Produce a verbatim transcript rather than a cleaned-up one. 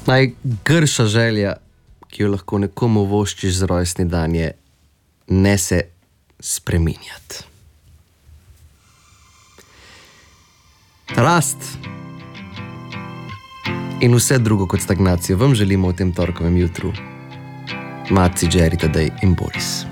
Najgrša želja, ki jo lahko nekomu voščiš z rojstni dan, je ne se spreminjati. Rast in vse drugo kot stagnacijo vam želimo v tem torkovem jutru. Maci, Jerry, Tadej in Boris.